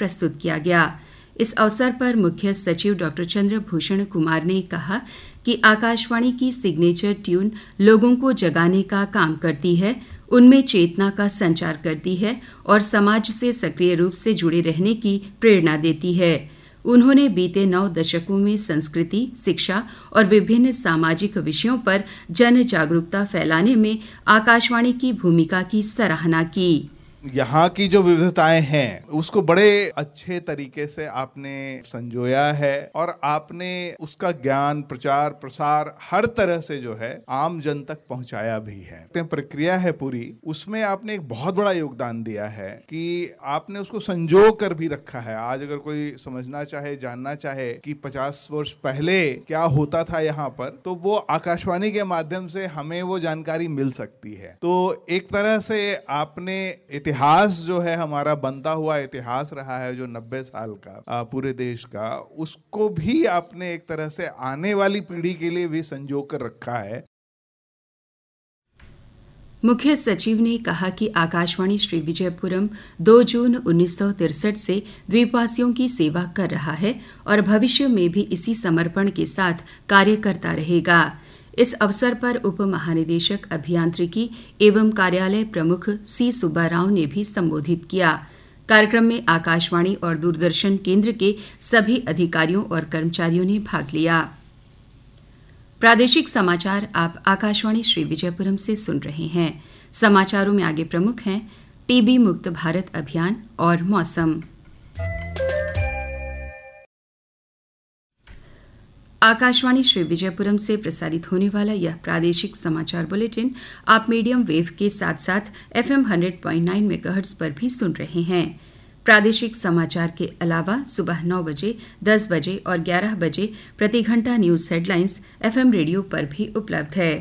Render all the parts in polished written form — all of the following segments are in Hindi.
प्रस्तुत किया गया। इस अवसर पर मुख्य सचिव डॉ. चंद्रभूषण कुमार ने कहा कि आकाशवाणी की सिग्नेचर ट्यून लोगों को जगाने का काम करती है, उनमें चेतना का संचार करती है और समाज से सक्रिय रूप से जुड़े रहने की प्रेरणा देती है। उन्होंने बीते 9 दशकों में संस्कृति, शिक्षा और विभिन्न सामाजिक विषयों पर जन जागरूकता फैलाने में आकाशवाणी की भूमिका की सराहना की। यहाँ की जो विविधताएं हैं उसको बड़े अच्छे तरीके से आपने संजोया है और आपने उसका ज्ञान, प्रचार, प्रसार हर तरह से जो है आम जन तक पहुंचाया भी है। प्रक्रिया है पूरी, उसमें आपने एक बहुत बड़ा योगदान दिया है कि आपने उसको संजो कर भी रखा है। आज अगर कोई समझना चाहे, जानना चाहे कि 50 वर्ष पहले क्या होता था यहाँ पर, तो वो आकाशवाणी के माध्यम से हमें वो जानकारी मिल सकती है। तो एक तरह से आपने इतिहास जो है हमारा बनता हुआ इतिहास रहा है जो 90 साल का पूरे देश का, उसको भी आपने एक तरह से आने वाली पीढ़ी के लिए भी संजो कर रखा है। मुख्य सचिव ने कहा कि आकाशवाणी श्री विजयपुरम 2 जून 1963 से द्वीपवासियों की सेवा कर रहा है और भविष्य में भी इसी समर्पण के साथ कार्य करता रहेगा। इस अवसर पर उप महानिदेशक अभियांत्रिकी एवं कार्यालय प्रमुख सी सुब्बा राव ने भी संबोधित किया। कार्यक्रम में आकाशवाणी और दूरदर्शन केंद्र के सभी अधिकारियों और कर्मचारियों ने भाग लिया। प्रादेशिक समाचार आप आकाशवाणी श्री विजयपुरम से सुन रहे हैं। समाचारों में आगे प्रमुख हैं टीबी मुक्त भारत अभियान और मौसम। आकाशवाणी श्री विजयपुरम से प्रसारित होने वाला यह प्रादेशिक समाचार बुलेटिन आप मीडियम वेव के साथ साथ FM 100.9 मेगाहर्ट्ज पर भी सुन रहे हैं। प्रादेशिक समाचार के अलावा सुबह 9 बजे, 10 बजे और 11 बजे प्रति घंटा न्यूज हेडलाइंस FM रेडियो पर भी उपलब्ध है।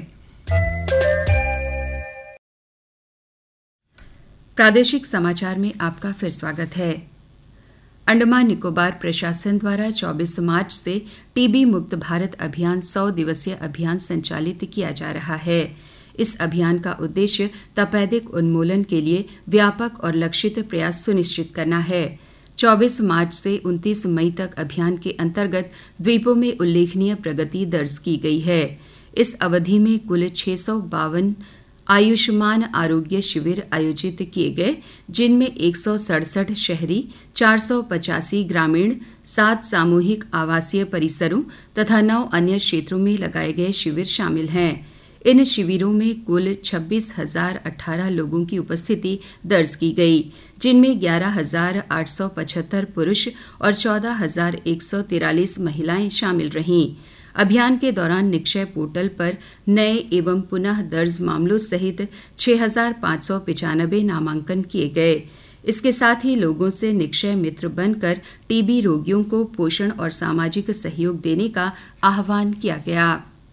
प्रादेशिक समाचार में आपका फिर स्वागत है। अंडमान निकोबार प्रशासन द्वारा 24 मार्च से टीबी मुक्त भारत अभियान 100 दिवसीय अभियान संचालित किया जा रहा है। इस अभियान का उद्देश्य तपेदिक उन्मूलन के लिए व्यापक और लक्षित प्रयास सुनिश्चित करना है। 24 मार्च से 29 मई तक अभियान के अंतर्गत द्वीपों में उल्लेखनीय प्रगति दर्ज की गई है। इस अवधि में कुल 652 आयुष्मान आरोग्य शिविर आयोजित किए गए, जिनमें 167 शहरी, 485 ग्रामीण, 7 सामूहिक आवासीय परिसरों तथा 9 अन्य क्षेत्रों में लगाए गए शिविर शामिल हैं। इन शिविरों में कुल 26,018 लोगों की उपस्थिति दर्ज की गई, जिनमें 11,875 पुरुष और 14,143 महिलाएं शामिल रहीं। अभियान के दौरान निक्षय पोर्टल पर नए एवं पुनः दर्ज मामलों सहित 6,595 नामांकन किए गए। इसके साथ ही लोगों से निक्षय मित्र बनकर टीबी रोगियों को पोषण और सामाजिक सहयोग देने का आह्वान किया गया।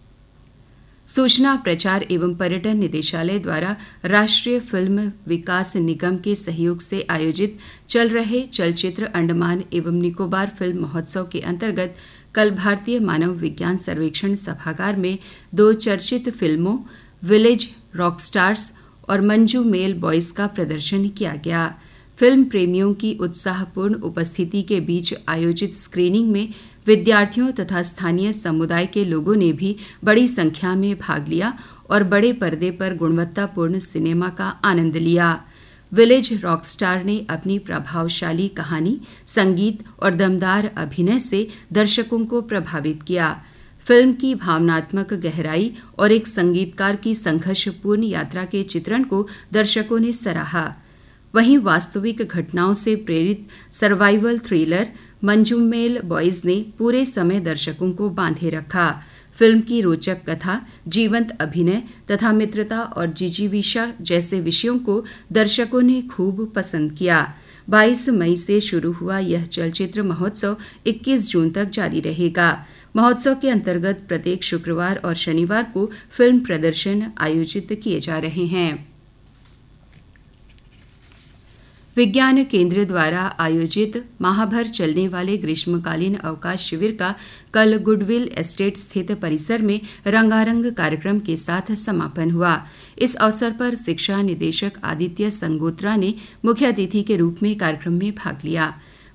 सूचना, प्रचार एवं पर्यटन निदेशालय द्वारा राष्ट्रीय फिल्म विकास निगम के सहयोग से आयोजित चल रहे चलचित्र अंडमान एवं निकोबार फिल्म महोत्सव के अंतर्गत कल भारतीय मानव विज्ञान सर्वेक्षण सभागार में 2 चर्चित फिल्मों विलेज रॉकस्टार्स और मंजू मेल बॉयज का प्रदर्शन किया गया। फिल्म प्रेमियों की उत्साहपूर्ण उपस्थिति के बीच आयोजित स्क्रीनिंग में विद्यार्थियों तथा स्थानीय समुदाय के लोगों ने भी बड़ी संख्या में भाग लिया और बड़े पर्दे पर गुणवत्तापूर्ण सिनेमा का आनंद लिया। विलेज रॉकस्टार ने अपनी प्रभावशाली कहानी, संगीत और दमदार अभिनय से दर्शकों को प्रभावित किया। फिल्म की भावनात्मक गहराई और एक संगीतकार की संघर्षपूर्ण यात्रा के चित्रण को दर्शकों ने सराहा। वहीं वास्तविक घटनाओं से प्रेरित सर्वाइवल थ्रिलर मंजूमेल बॉयज ने पूरे समय दर्शकों को बांधे रखा। फिल्म की रोचक कथा, जीवंत अभिनय तथा मित्रता और जिजीविषा जैसे विषयों को दर्शकों ने खूब पसंद किया। 22 मई से शुरू हुआ यह चलचित्र महोत्सव 21 जून तक जारी रहेगा। महोत्सव के अंतर्गत प्रत्येक शुक्रवार और शनिवार को फिल्म प्रदर्शन आयोजित किए जा रहे हैं। विज्ञान केंद्र द्वारा आयोजित माह भर चलने वाले ग्रीष्मकालीन अवकाश शिविर का कल गुडविल एस्टेट स्थित परिसर में रंगारंग कार्यक्रम के साथ समापन हुआ। इस अवसर पर शिक्षा निदेशक आदित्य संगोत्रा ने मुख्य अतिथि के रूप में कार्यक्रम में भाग लिया।